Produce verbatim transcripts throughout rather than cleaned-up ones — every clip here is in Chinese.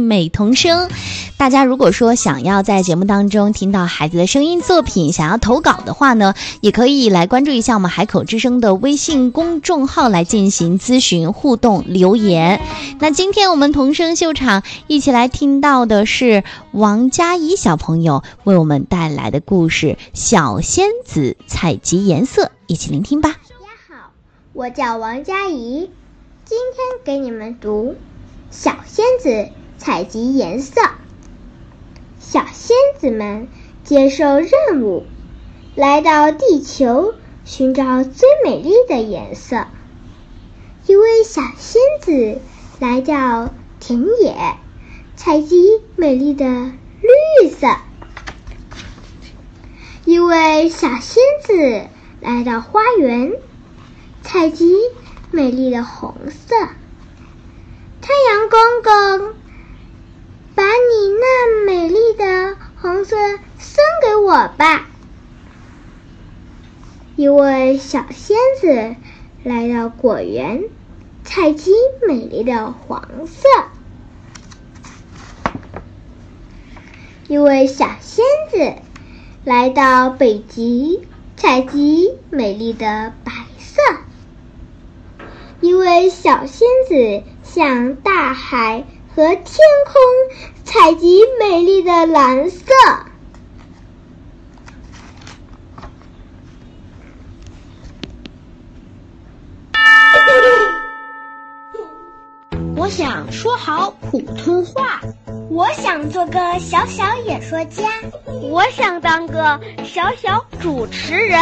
美童声。大家如果说想要在节目当中听到孩子的声音作品，想要投稿的话呢，也可以来关注一下我们海口之声的微信公众号来进行咨询互动留言。那今天我们童声秀场一起来听到的是王佳怡小朋友为我们带来的故事《小仙子采集颜色》，一起聆听吧。 大家好，我叫王佳怡，今天给你们读《小仙子采集颜色》。小仙子们接受任务，来到地球寻找最美丽的颜色。一位小仙子来到田野，采集美丽的绿色。一位小仙子来到花园，采集美丽的红色。太阳公公，把你那美丽的红色送给我吧。一位小仙子来到果园，采集美丽的黄色。一位小仙子来到北极，采集美丽的白色。一位小仙子向大海和天空采集美丽的蓝色。 我想说好普通话， 我想做个小小演说家， 我想当个小小主持人。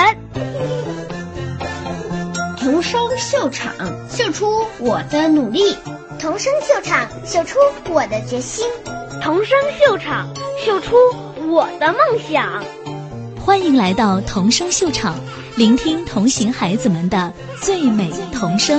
童声秀场，秀出我的努力； 童声秀场，秀出我的决心； 童声秀场，秀出我的梦想。 欢迎来到童声秀场，聆听同行孩子们的最美童声。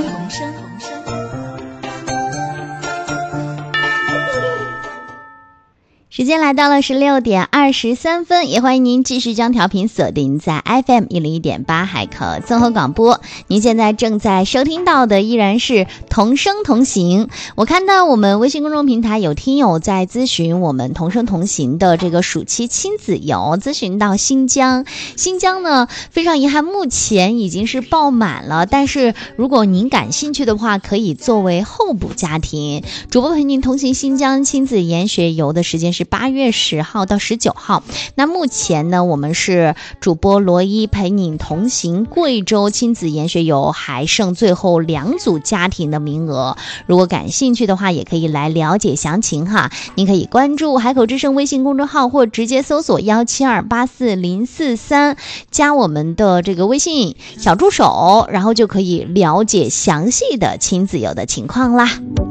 时间来到了十六点二十三分，也欢迎您继续将调频锁定在 F M 一零一点八海口综合广播。您现在正在收听到的依然是童声同行。我看到我们微信公众平台有听友在咨询我们童声同行的这个暑期亲子游，咨询到新疆。新疆呢，非常遗憾，目前已经是爆满了，但是如果您感兴趣的话，可以作为候补家庭。主播陪您同行新疆亲子研学游的时间是八月十号到十九号。那目前呢，我们是主播罗伊陪你同行贵州亲子研学游，还剩最后两组家庭的名额。如果感兴趣的话，也可以来了解详情哈。您可以关注海口之声微信公众号，或直接搜索幺七二八四零四三，加我们的这个微信小助手，然后就可以了解详细的亲子游的情况啦。